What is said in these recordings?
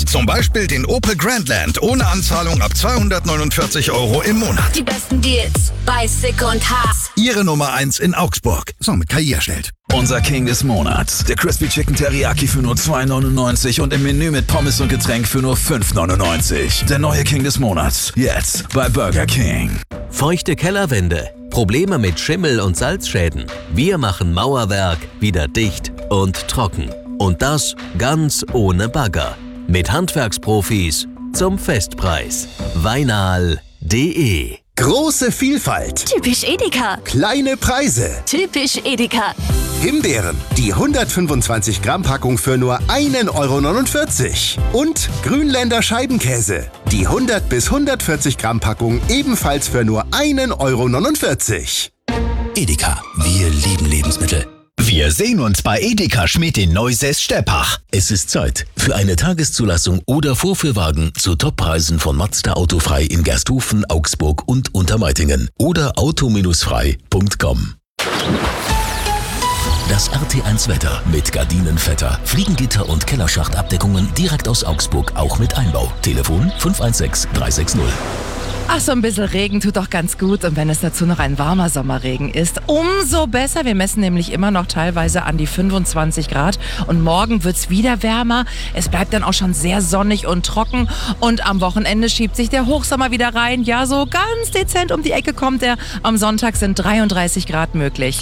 Zum Beispiel den Opel Grandland ohne Anzahlung ab 249 € im Monat. Die besten Deals bei Sick und Haas. Ihre Nummer 1 in Augsburg. So, mit KI erstellt. Unser King des Monats. Der Crispy Chicken Teriyaki für nur 2,99 und im Menü mit Pommes und Getränk für nur 5,99. Der neue King des Monats. Jetzt bei Burger King. Feuchte Kellerwände, Probleme mit Schimmel und Salzschäden. Wir machen Mauerwerk wieder dicht und trocken. Und das ganz ohne Bagger. Mit Handwerksprofis zum Festpreis. Weinal.de. Große Vielfalt. Typisch Edeka. Kleine Preise. Typisch Edeka. Himbeeren, die 125 Gramm Packung für nur 1,49 €. Und Grünländer Scheibenkäse, die 100 bis 140 Gramm Packung ebenfalls für nur 1,49 €. Edeka, wir lieben Lebensmittel. Wir sehen uns bei Edeka Schmidt in Neusäß-Steppach. Es ist Zeit für eine Tageszulassung oder Vorführwagen zu Toppreisen von Mazda Autofrei in Gersthofen, Augsburg und Untermeitingen oder auto-frei.com. Das RT1 Wetter mit Gardinenvetter, Fliegengitter und Kellerschachtabdeckungen direkt aus Augsburg, auch mit Einbau. Telefon 516 360. Ach, so ein bisschen Regen tut doch ganz gut. Und wenn es dazu noch ein warmer Sommerregen ist, umso besser. Wir messen nämlich immer noch teilweise an die 25 Grad. Und morgen wird's wieder wärmer. Es bleibt dann auch schon sehr sonnig und trocken. Und am Wochenende schiebt sich der Hochsommer wieder rein. Ja, so ganz dezent um die Ecke kommt er. Am Sonntag sind 33 Grad möglich.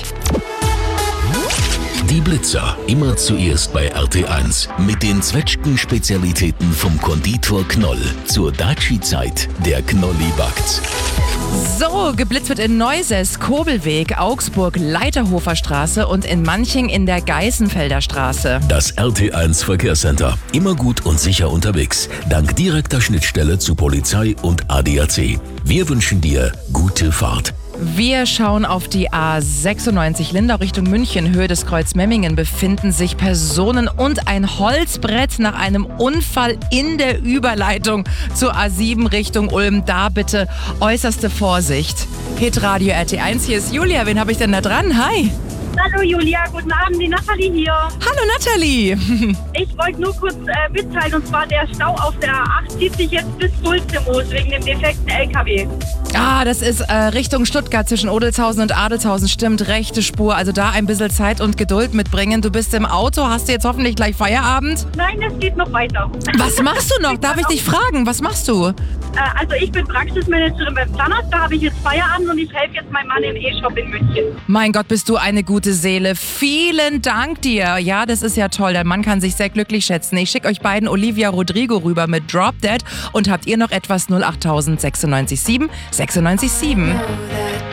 Die Blitzer, immer zuerst bei RT1 mit den Zwetschgen-Spezialitäten vom Konditor Knoll. Zur Daci-Zeit, der Knolli backt. So, geblitzt wird in Neusäß, Kobelweg, Augsburg, Leiterhofer Straße und in Manching in der Geißenfelder Straße. Das RT1 Verkehrscenter, immer gut und sicher unterwegs, dank direkter Schnittstelle zu Polizei und ADAC. Wir wünschen dir gute Fahrt. Wir schauen auf die A96 Lindau Richtung München. Höhe des Kreuz Memmingen befinden sich Personen und ein Holzbrett nach einem Unfall in der Überleitung zur A7 Richtung Ulm. Da bitte äußerste Vorsicht. Hitradio RT1, hier ist Julia. Wen habe ich denn da dran? Hi. Hallo Julia, guten Abend, die Nathalie hier. Hallo Nathalie. Ich wollte nur kurz mitteilen, und zwar der Stau auf der A8 zieht sich jetzt bis Sulzemoos wegen dem defekten LKW. Ah, das ist Richtung Stuttgart zwischen Odelshausen und Adelshausen, stimmt, rechte Spur. Also da ein bisschen Zeit und Geduld mitbringen. Du bist im Auto, hast du jetzt hoffentlich gleich Feierabend? Nein, es geht noch weiter. Was machst du noch? Darf ich dich fragen, was machst du? Also ich bin Praxismanagerin beim Zahnarzt, da habe ich jetzt Feierabend und ich helfe jetzt meinem Mann im E-Shop in München. Mein Gott, bist du eine gute Seele. Vielen Dank dir. Ja, das ist ja toll. Dein Mann kann sich sehr glücklich schätzen. Ich schicke euch beiden Olivia Rodrigo rüber mit Drop Dead. Und habt ihr noch etwas? 08000 96 7 96 7.